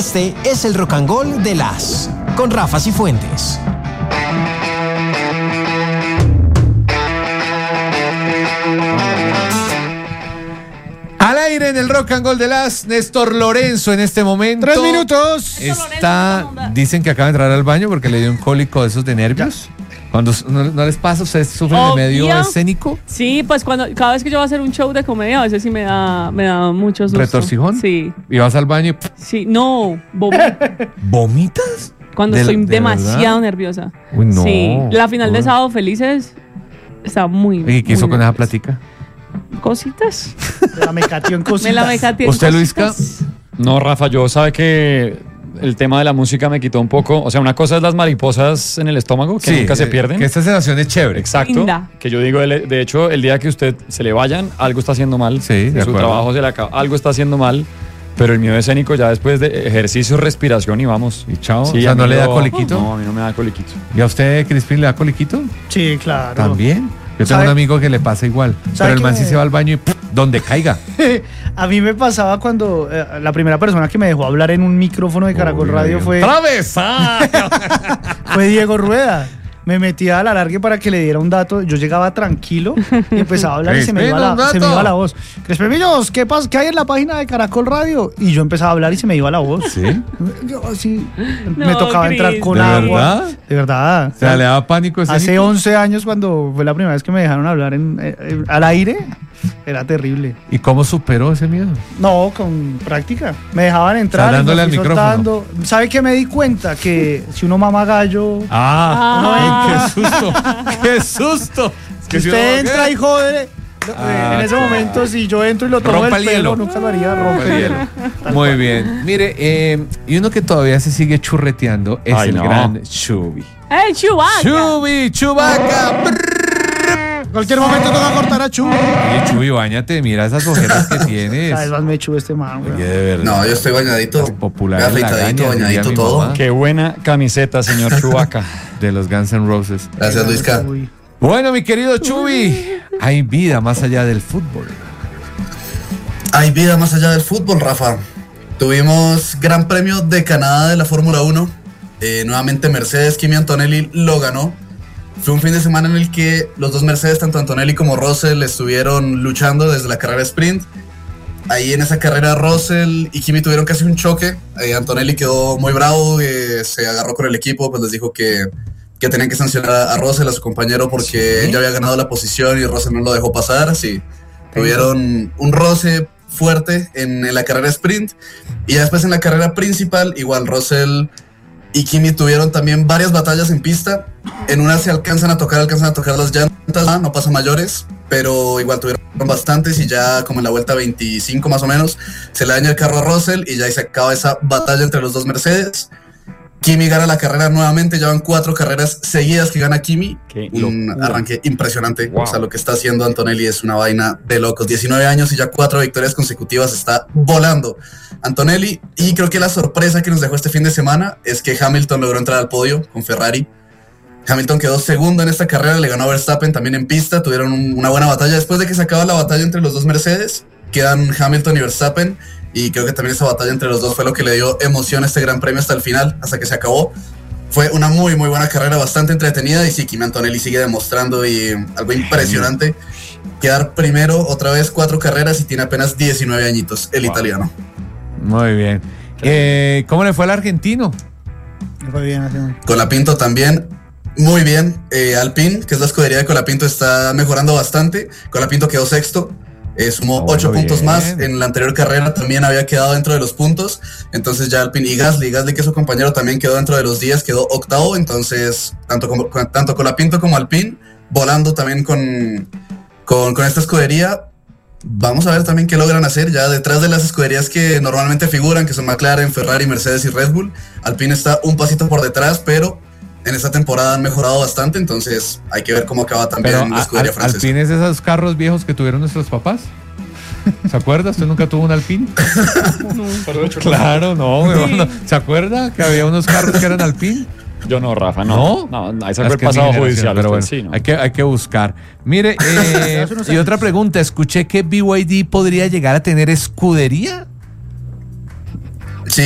Este es el Rock and Roll de las con Rafa Cifuentes. Al aire en el Rock and Roll de las, Néstor Lorenzo en este momento. 3 minutos. Dicen que acaba de entrar al baño porque le dio un cólico de esos de nervios. Cuando no les pasa, ¿ustedes sufren de medio escénico? Sí, pues cada vez que yo voy a hacer un show de comedia, a veces sí me da mucho susto. ¿Retorcijón? Sí. ¿Y vas al baño y Sí, no, vomitas? Cuando estoy demasiado nerviosa. Uy, no. Sí, la final de Sábado Felices está muy ¿Y qué hizo con esa nerviosa. plática? Cositas. Me la mecateó en cositas. Me la mecateé en ¿Usted, Luisca? cositas. No, Rafa, yo sabe que el tema de la música me quitó un poco. O sea, una cosa es las mariposas en el estómago, que nunca se pierden. Que esta sensación es chévere. Exacto. Linda. Que yo digo, de hecho, el día que usted se le vayan, algo está haciendo mal. Sí, de Su acuerdo. trabajo se le acaba. Algo está haciendo mal. Pero el miedo escénico ya después de ejercicio, respiración y vamos. Y chao. Sí, O sea, a mí ¿no le da coliquito? No, a mí no me da coliquito. ¿Y a usted, Crispin, le da coliquito? Sí, claro. También. Yo tengo ¿Sabe? un amigo que le pasa igual. Pero el man sí se va al baño y donde caiga. A mí me pasaba cuando la primera persona que me dejó hablar en un micrófono de Caracol Radio fue Diego Rueda. Me metía a la largue para que le diera un dato. Yo llegaba tranquilo y empezaba a hablar y se me iba la voz. Crespemillos, ¿qué pasa? ¿Qué hay en la página de Caracol Radio? Y yo empezaba a hablar y se me iba la voz. ¿Sí? Yo así, me No, tocaba Cris. entrar con ¿De agua. verdad? De verdad. O sea, le daba pánico ese Hace 11 años, cuando fue la primera vez que me dejaron hablar al aire, era terrible. ¿Y cómo superó ese miedo? No, con práctica. Me dejaban entrar. O sea, dándole y me fui al micrófono. soltando. ¿Sabe qué me di cuenta? Que si uno mama gallo, ¡Qué susto! ¡Qué susto! si usted entra y jode, en ese claro. momento, si yo entro y lo tomo Rompa el el pelo, hielo. nunca lo haría, rompe el hielo. Muy bien. Mire, y uno que todavía se sigue churreteando es Ay, el no. gran Chubi. ¡Ey, Chewbacca! ¡Chubi! ¡Chubaca! En cualquier momento toca cortar a Chu. Oye, Chubi, báñate, mira esas ojeras que tienes. ¿Sabes más me Chu este man, güey? Oye, de verdad. No, yo estoy bañadito. Popular Me en la afeitadito, gaña, diría bañadito mi todo. mamá. Qué buena camiseta, señor Chewbacca. De los Guns N' Roses. Gracias, Luisca. Uy. Bueno, mi querido Chubi, hay vida más allá del fútbol. Hay vida más allá del fútbol, Rafa. Tuvimos Gran Premio de Canadá de la Fórmula 1. Nuevamente Mercedes, Kimi Antonelli lo ganó. Fue un fin de semana en el que los dos Mercedes, tanto Antonelli como Russell, estuvieron luchando desde la carrera sprint. Ahí en esa carrera Russell y Kimi tuvieron casi un choque. Antonelli quedó muy bravo, se agarró con el equipo, pues les dijo que tenían que sancionar a Russell, a su compañero, porque él ya había ganado la posición y Russell no lo dejó pasar. Sí, tuvieron un roce fuerte en la carrera sprint. Y ya después en la carrera principal, igual Russell y Kimi tuvieron también varias batallas en pista. En una se alcanzan a tocar las llantas, no pasa mayores, pero igual tuvieron bastantes y ya como en la vuelta 25 más o menos se le daña el carro a Russell y ya ahí se acaba esa batalla entre los dos Mercedes. Kimi gana la carrera nuevamente, llevan 4 carreras seguidas que gana Kimi. Un arranque impresionante. Wow. O sea, lo que está haciendo Antonelli es una vaina de locos. 19 años y ya 4 victorias consecutivas, está volando Antonelli. Y creo que la sorpresa que nos dejó este fin de semana es que Hamilton logró entrar al podio con Ferrari. Hamilton quedó segundo en esta carrera, le ganó a Verstappen también en pista, tuvieron una buena batalla. Después de que se acaba la batalla entre los dos Mercedes, quedan Hamilton y Verstappen. Y creo que también esa batalla entre los dos fue lo que le dio emoción a este gran premio hasta el final, hasta que se acabó. Fue una muy muy buena carrera, bastante entretenida. Y sí, Kimi Antonelli sigue demostrando y algo impresionante. Quedar primero otra vez 4 carreras y tiene apenas 19 añitos, el italiano. Muy bien. ¿Cómo le fue al argentino? Fue bien, así. Colapinto también, muy bien. Alpine, que es la escudería de Colapinto, está mejorando bastante. Colapinto quedó sexto. Sumó 8 puntos bien. más. En la anterior carrera también había quedado dentro de los puntos. Entonces ya Alpine y Gasly, que es su compañero, también quedó dentro de los 10, quedó octavo. Entonces tanto Colapinto como Alpine volando también con esta escudería. Vamos a ver también qué logran hacer ya detrás de las escuderías que normalmente figuran, que son McLaren, Ferrari, Mercedes y Red Bull. Alpine está un pasito por detrás, pero en esta temporada han mejorado bastante, entonces hay que ver cómo acaba también Pero la escudería francesa. ¿Alpine es esos carros viejos que tuvieron nuestros papás? ¿Se acuerda? ¿Usted nunca tuvo un Alpine? Claro, no, no. ¿Se acuerda que había unos carros que eran Alpine? Yo no, Rafa, no. No, ese fue el que es mi pasado generación, judicial. pero bueno, sí, no. hay que buscar. Mire, y otra pregunta, escuché que BYD podría llegar a tener escudería. Sí,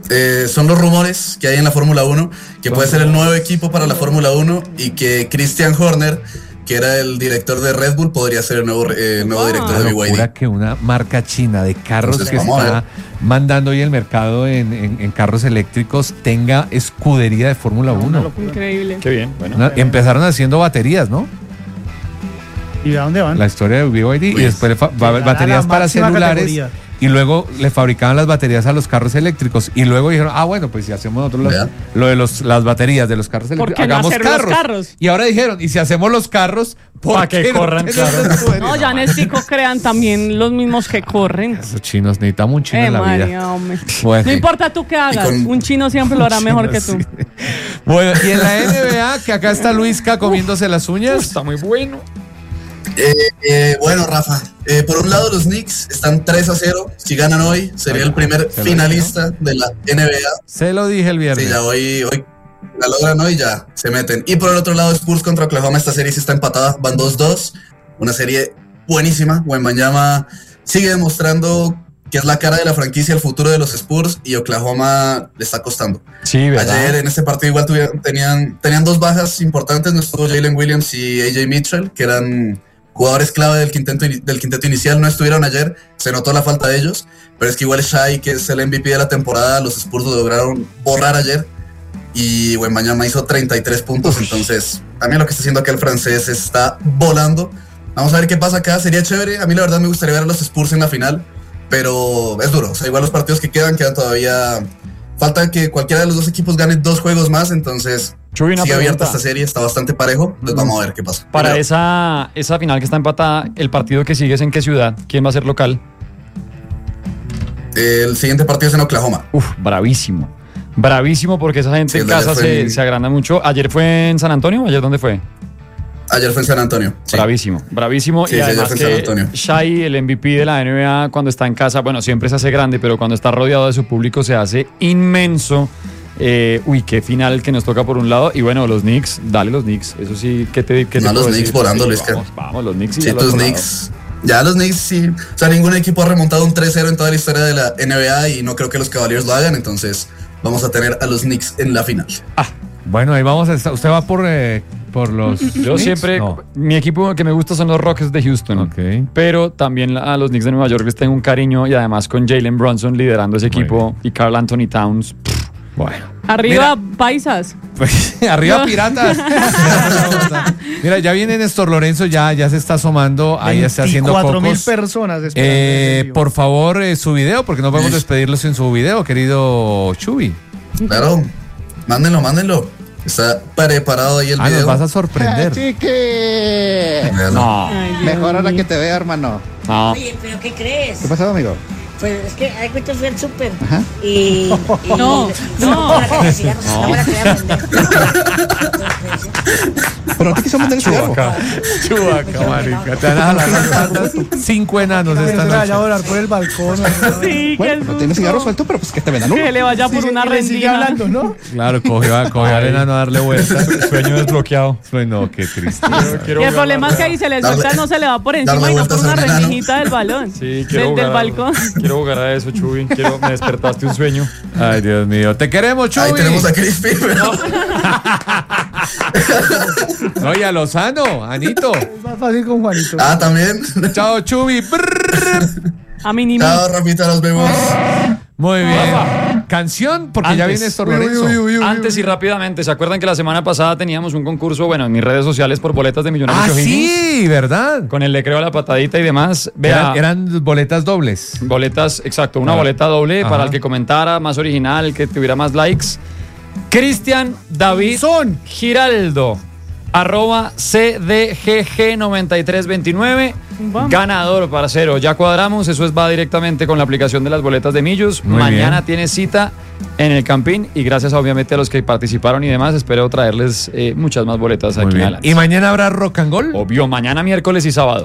Son los rumores que hay en la Fórmula 1, que puede ser el nuevo equipo para la Fórmula 1 y que Christian Horner, que era el director de Red Bull, podría ser el nuevo director de BYD. Que una marca china de carros Entonces, que está mandando hoy el mercado en carros eléctricos tenga escudería de Fórmula 1. Increíble. Qué bien, bueno. Empezaron haciendo baterías, ¿no? ¿Y a dónde van? La historia de BYD y después va a haber baterías para celulares. Categoría. Y luego le fabricaban las baterías a los carros eléctricos. Y luego dijeron, bueno, pues si hacemos nosotros lo de las baterías de los carros eléctricos, ¿por qué no hagamos hacer los carros? Y ahora dijeron, y si hacemos los carros, para que corran, claro. No, ya en Estico crean también los mismos que corren. Esos chinos, necesitamos un chino en la María, vida. Bueno. No importa tú qué hagas, un chino siempre lo hará mejor que tú. Sí. Bueno, y en la NBA, que acá está Luisca comiéndose las uñas. Está muy bueno. Bueno, Rafa, por un lado los Knicks están 3-0. Si ganan hoy, sería el primer finalista de la NBA. Se lo dije el viernes. Sí, ya hoy la logran hoy, ya se meten. Y por el otro lado, Spurs contra Oklahoma. Esta serie sí está empatada, van 2-2. Una serie buenísima. Wembanyama sigue demostrando que es la cara de la franquicia, el futuro de los Spurs, y Oklahoma le está costando. Sí, ¿verdad? Ayer en este partido igual tenían dos bajas importantes. No estuvo Jalen Williams y AJ Mitchell, que eran jugadores clave del quinteto inicial. No estuvieron ayer, se notó la falta de ellos, pero es que igual Shai, que es el MVP de la temporada, los Spurs lo lograron borrar ayer, y Wembanyama hizo 33 puntos. Entonces también lo que está haciendo acá el francés está volando. Vamos a ver qué pasa acá, sería chévere. A mí la verdad me gustaría ver a los Spurs en la final, pero es duro. O sea, igual los partidos que quedan todavía. Falta que cualquiera de los dos equipos gane 2 juegos más, entonces sigue abierta esta serie, está bastante parejo. Entonces vamos a ver qué pasa. Para esa final que está empatada, el partido que sigue es ¿en qué ciudad? ¿Quién va a ser local? El siguiente partido es en Oklahoma. Bravísimo. Bravísimo, porque esa gente en casa se agranda mucho. ¿Ayer fue en San Antonio? ¿Ayer dónde fue? Ayer fue en San Antonio. Sí. Bravísimo. Sí, y además que Shai, el MVP de la NBA, cuando está en casa, bueno, siempre se hace grande, pero cuando está rodeado de su público se hace inmenso. Qué final que nos toca por un lado. Y bueno, los Knicks, dale los Knicks. Eso sí, ¿qué te los Knicks volando, Luis. Vamos, los Knicks. Sí, tus Knicks. Ya los Knicks, sí. O sea, ningún equipo ha remontado un 3-0 en toda la historia de la NBA y no creo que los Cavaliers lo hagan. Entonces vamos a tener a los Knicks en la final. Bueno, ahí vamos a estar. ¿Usted va por los Yo Knicks? siempre, no. Mi equipo que me gusta son los Rockets de Houston, pero también a los Knicks de Nueva York les tengo un cariño, y además con Jalen Brunson liderando ese equipo y Karl Anthony Towns. Bueno. Arriba, paisas. Arriba, piratas. Mira, ya viene Néstor Lorenzo, ya se está asomando, ahí está haciendo cocos. 24,000 personas esperando. Por favor, su video, porque no podemos despedirlos en su video, querido Chubi. Claro, mándenlo. Está preparado ahí el video. Nos vas a sorprender. ¡Chique! No. Mejor ahora que te vea, hermano. No. Oye, ¿pero qué crees? ¿Qué pasó, amigo? Pues es que hay cuenta fui al súper y no. Pero te quiso vender el cigarro. Chubaca, marica. Te van a jalar las patas. 5 enanos esta noche. Vaya a volar por el balcón. Sí, bueno, no tiene cigarro suelto, pero pues que te vendan uno. Que le vaya por una rendija. Sigue hablando, ¿no? Claro, coge al enano a darle vuelta. Sueño desbloqueado. No, qué triste. Y el problema es que ahí se le suelta, no se le va por encima y no por una rendijita del balón. Sí, del balcón. Quiero jugar a eso, Chubi. Me despertaste un sueño. Ay, Dios mío. Te queremos, Chubi. Ahí tenemos a Chris Piper. No, y a Lozano, Anito. Es más fácil con Juanito. También. Chao, Chubi. A mí ni Chao, Rafita, nos vemos. Muy bien. Canción, porque ya viene Néstor Lorenzo. Antes y rápidamente, ¿se acuerdan que la semana pasada teníamos un concurso, bueno, en mis redes sociales por boletas de Millonarios O'Higgins? Sí, ¿verdad? Con el Le Creo a la Patadita y demás. Eran boletas dobles. Boletas, exacto, una boleta doble para el que comentara, más original, el que tuviera más likes. Cristian David Giraldo, @CDGG9329. Ganador, parcero. Ya cuadramos, eso va directamente con la aplicación de las boletas de Millos. Mañana tiene cita en el Campín y gracias obviamente a los que participaron y demás, espero traerles muchas más boletas aquí adelante. ¿Y mañana habrá rock and roll? Obvio, mañana, miércoles y sábado.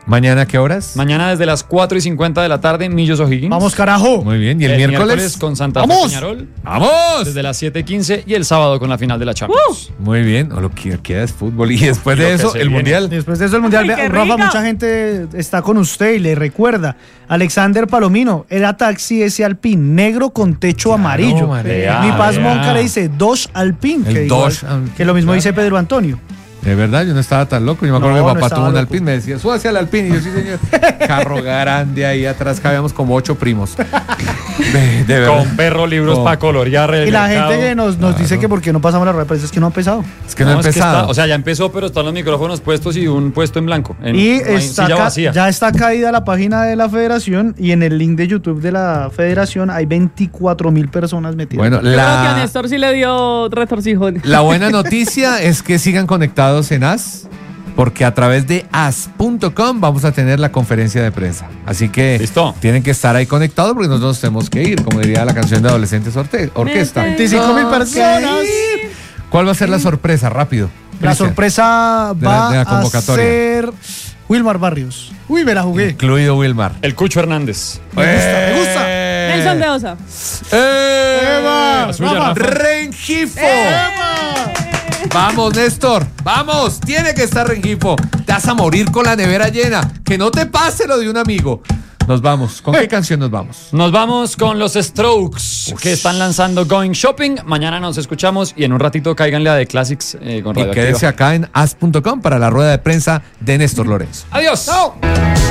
¿Mañana a qué horas? Mañana desde las 4:50 de la tarde, Millos O'Higgins. Vamos, carajo. Muy bien. ¿Y el miércoles? Con Santa Fe ¡Vamos! Peñarol. ¡Vamos! Desde las 7:15 y el sábado con la final de la Champions. Muy bien. O lo que queda es fútbol. Y después Y de lo que eso, se el viene. Mundial. Después de eso el Mundial, ¡Ay, qué Rafa, rico! mucha gente está con usted y le recuerda. Alexander Palomino, era taxi ese Alpine, negro con techo amarillo. María. Mi Paz Vea. Monca le dice Dodge Alpine, El que, Dodge igual- Alpine, que lo mismo claro. dice Pedro Antonio. De verdad, yo no estaba tan loco. Yo me acuerdo No, que mi no papá estaba tuvo un loco. Alpine. Me decía, súbase al Alpine. Y yo, sí, señor. Carro grande ahí atrás. Cabíamos como 8 primos. De verdad. Con perro, libros Con- para colorear. el Y la mercado. gente que nos dice que por qué no pasamos la rueda de prensa es que no ha empezado. Es que no he es que empezado. está- o sea, ya empezó, pero están los micrófonos puestos y un puesto en blanco. Y no hay está silla vacía. ya está caída la página de la federación y en el link de YouTube de la federación hay 24,000 personas metidas. Bueno, Yo creo que a Néstor sí le dio retorcijón. la buena noticia es que sigan conectados en AS, porque a través de as.com vamos a tener la conferencia de prensa. Así que Listo. tienen que estar ahí conectados porque nosotros nos tenemos que ir, como diría la canción de Adolescentes Orquesta. 25,000 personas. ¿Cuál va a ser la sorpresa? Rápido. La Cristian. sorpresa De la va a convocatoria. ser Wilmar Barrios. Uy, me la jugué. Incluido Wilmar. El Cucho Hernández. Me gusta. Nelson de Osa. Eva, La suya, Rafa. Rafa. ¡Rengifo! Vamos, Néstor, vamos, tiene que estar Rengifo. Te vas a morir con la nevera llena. Que no te pase lo de un amigo. Nos vamos. ¿Con qué canción nos vamos? Nos vamos con los Strokes, que están lanzando Going Shopping. Mañana nos escuchamos y en un ratito cáiganle a The Classics con Y Radioactiva. quédese acá en as.com para la rueda de prensa de Néstor Lorenzo. Adiós.